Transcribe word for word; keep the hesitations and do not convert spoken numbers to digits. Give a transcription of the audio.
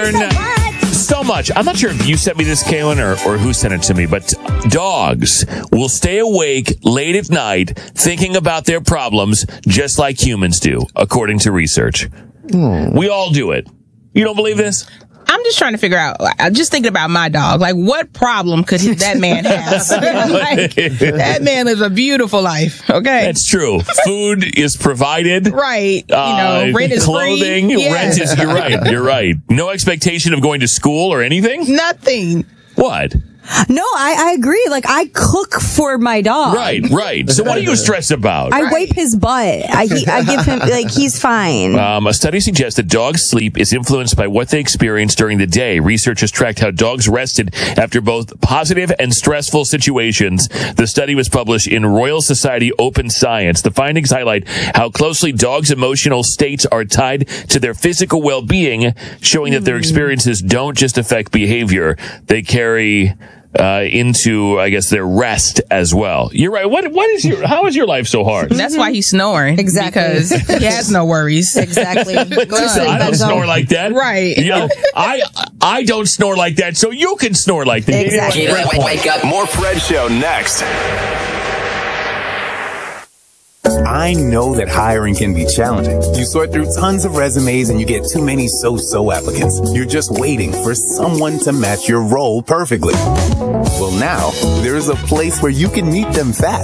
learn so much. I'm not sure if you sent me this, Kaylin, or, or who sent it to me, but dogs will stay awake late at night thinking about their problems just like humans do, according to research. Hmm. We all do it. You don't believe this? I'm just trying to figure out, I'm just thinking about my dog. Like, what problem could he, that man have? Like, that man lives a beautiful life, okay? That's true. Food is provided. Right. You know, uh, rent is clothing, free. rent is, you're right, you're right. No expectation of going to school or anything? Nothing. What? No, I, I agree. Like, I cook for my dog. Right, right. So what are you stressed about? I Right. wipe his butt. I, he, I give him, like, he's fine. Um, a study suggests that dogs' sleep is influenced by what they experience during the day. Researchers tracked how dogs rested after both positive and stressful situations. The study was published in Royal Society Open Science. The findings highlight how closely dogs' emotional states are tied to their physical well-being, showing that their experiences don't just affect behavior. They carry Uh, into, I guess, their rest as well. You're right. What, what is your, how is your life so hard? That's why he's snoring. Exactly. Because he has no worries. Exactly. I don't snore like that. Right. You know, I, I don't snore like that, so you can snore like that. Exactly. You know, Get up, wake up. More Fred Show next. I know that hiring can be challenging. You sort through tons of resumes and you get too many so-so applicants. You're just waiting for someone to match your role perfectly. Well, now there's a place where you can meet them fast.